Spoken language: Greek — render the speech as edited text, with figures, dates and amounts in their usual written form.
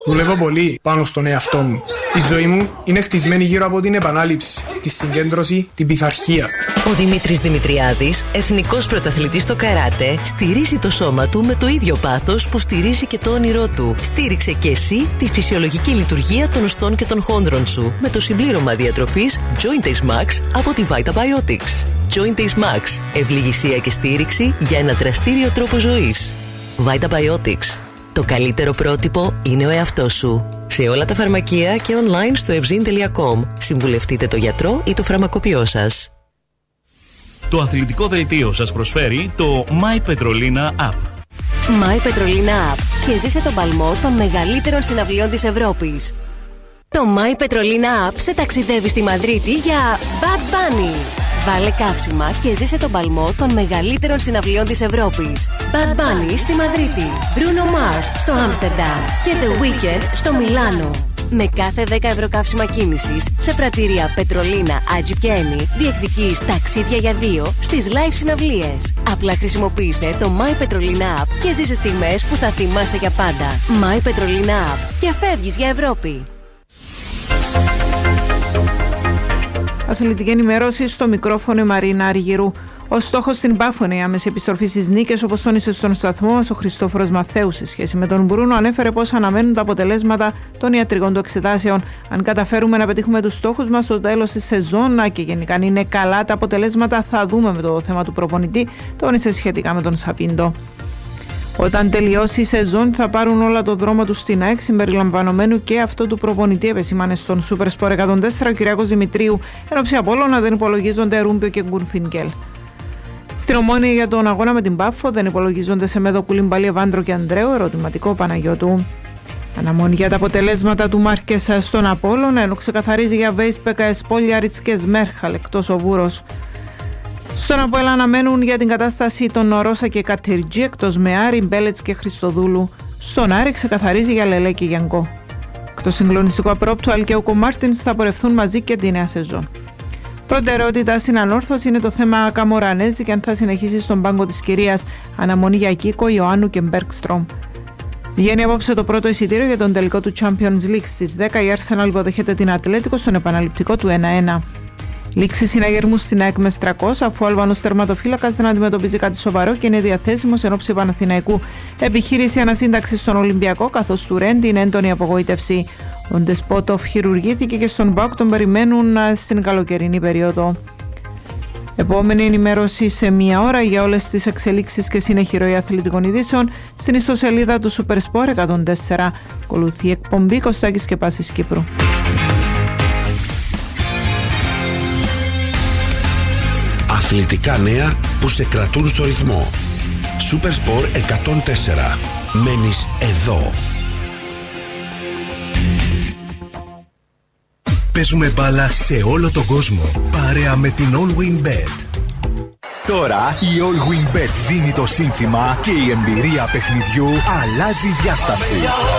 Δουλεύω πολύ πάνω στον εαυτό μου. Η ζωή μου είναι χτισμένη γύρω από την επανάληψη, τη συγκέντρωση, την πειθαρχία. Ο Δημήτρης Δημητριάδης, εθνικός πρωταθλητής στο καράτε, στηρίζει το σώμα του με το ίδιο πάθος που στηρίζει και το όνειρό του. Στήριξε και εσύ τη φυσιολογική λειτουργία των οστών και των χόνδρων σου με το συμπλήρωμα διατροφής Joint Ace Max από τη Vita Biotics. Joint Ace Max. Ευληγησία και στήριξη για ένα δραστήριο τρόπο ζωής. Vita Biotics. Το καλύτερο πρότυπο είναι ο εαυτός σου. Σε όλα τα φαρμακεία και online στο evzin.com. Συμβουλευτείτε το γιατρό ή το φαρμακοποιό σας. Το αθλητικό δελτίο σας προσφέρει το My Petrolina App. My Petrolina App και ζήσε τον παλμό των μεγαλύτερων συναυλιών της Ευρώπης. Το My Petrolina App σε ταξιδεύει στη Μαδρίτη για Bad Bunny. Βάλε καύσιμα και ζήσε τον παλμό των μεγαλύτερων συναυλιών της Ευρώπης. Bad Bunny στη Μαδρίτη, Bruno Mars στο Άμστερνταμ και The Weeknd στο Μιλάνο. Με κάθε 10 ευρώ καύσιμα κίνησης σε πρατήρια Πετρολίνα, Άτζι και Ένι διεκδικείς ταξίδια για 2 στις live συναυλίες. Απλά χρησιμοποίησε το My Petrolina App και ζήσε στιγμές που θα θυμάσαι για πάντα. My Petrolina App και φεύγεις για Ευρώπη. Αθλητική ενημέρωση στο μικρόφωνο η Μαρίνα Αργυρού. Ο στόχος στην Πάφο είναι η άμεση επιστροφή στις νίκες, όπως τόνισε στον σταθμό μας ο Χριστόφορος Μαθαίου σε σχέση με τον Μπρούνο. Ανέφερε πώς αναμένουν τα αποτελέσματα των ιατρικών του εξετάσεων. Αν καταφέρουμε να πετύχουμε τους στόχους μας στο τέλος της σεζόν και γενικά αν είναι καλά τα αποτελέσματα, θα δούμε με το θέμα του προπονητή, τόνισε σχετικά με τον Σαπίντο. Όταν τελειώσει η σεζόν θα πάρουν όλα το δρόμο τους στην ΑΕΚ, συμπεριλαμβανομένου και αυτό του προπονητή, επεσήμανε στον Super Sport 104 ο Κυριάκος Δημητρίου. Ενόψει Απόλλωνα δεν υπολογίζονται Ρούμπιο και Γκουνφίνκελ. Στην Ομόνια για τον αγώνα με την Πάφο δεν υπολογίζονται σε Μέδο, Κουλιμπαλί, Ευάντρο και Ανδρέου. Ερωτηματικό Παναγιώτου. Αναμονή για τα αποτελέσματα του Μάρκεσα στον Απόλλωνα, ενώ ξεκαθαρίζει για Βέισπεκα, Εσπόλιαριτς και Σμέρχαλ εκτός ο Βούρος. Στον Αποέλ αναμένουν για την κατάσταση των Ρώσα και Κατερτζή εκτός με Άρη, Μπέλετς και Χριστοδούλου. Στον Άρη ξεκαθαρίζει για Λελέ και Γιανκό. Εκτός συγκλονιστικού απρόπτου, Αλκέουκο Μάρτινς θα πορευθούν μαζί και τη νέα σεζόν. Προτεραιότητα στην ανόρθωση είναι το θέμα Καμορανέζη και αν θα συνεχίσει στον πάγκο της κυρίας. Αναμονή για Κίκο, Ιωάννου και Μπέρκστρομ. Βγαίνει απόψε το πρώτο εισιτήριο για τον τελικό του Champions League. Στις 10 η Arsenal υποδέχεται την Ατλέτικο στον επαναληπτικό του 1-1. Λήξη συναγερμού στην ΑΕΚ με 300, αφού ο Αλβανός τερματοφύλακας δεν αντιμετωπίζει κάτι σοβαρό και είναι διαθέσιμος εν ώψη Παναθηναϊκού. Επιχείρηση ανασύνταξη στον Ολυμπιακό, καθώς του Ρέντι είναι έντονη απογοήτευση. Ο Ντεσπότοφ χειρουργήθηκε και στον ΠΑΟΚ τον περιμένουν στην καλοκαιρινή περίοδο. Επόμενη ενημέρωση σε 1 ώρα για όλες τις εξελίξεις και συνέχη ροή αθλητικών ειδήσεων στην ιστοσελίδα του Super Sport 104. Ακολουθεί η εκπομπή Κωστάκης και Πάσης Κύπρου. Αθλητικά νέα που σε κρατούν στο ρυθμό. Super Sport 104. Μένεις εδώ. Παίζουμε μπάλα σε όλο τον κόσμο, παρέα με την All Win Bet. Τώρα η All Win Bet δίνει το σύνθημα και η εμπειρία παιχνιδιού αλλάζει διάσταση.